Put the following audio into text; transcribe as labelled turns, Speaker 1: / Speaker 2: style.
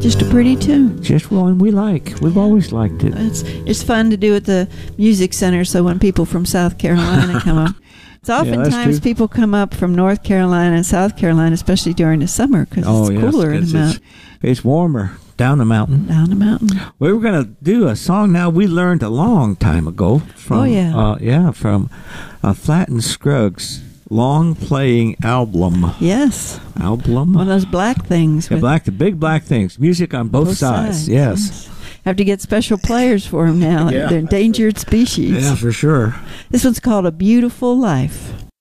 Speaker 1: Just a pretty tune.
Speaker 2: Just one we like. We've always liked it.
Speaker 1: It's fun to do at the music center. So when people from South Carolina come up, it's oftentimes people come up from North Carolina and South Carolina, especially during the summer, because it's cooler in the mountain.
Speaker 2: It's warmer down the mountain.
Speaker 1: Down the mountain.
Speaker 2: We were going to do a song now we learned a long time ago from from Flatt and Scruggs' long playing album.
Speaker 1: Yes.
Speaker 2: Album.
Speaker 1: One of those black things.
Speaker 2: The big black things. Music on both sides. Yes.
Speaker 1: Have to get special players for them now.
Speaker 2: Yeah.
Speaker 1: They're endangered species.
Speaker 2: Yeah, for sure.
Speaker 1: This one's called A Beautiful Life.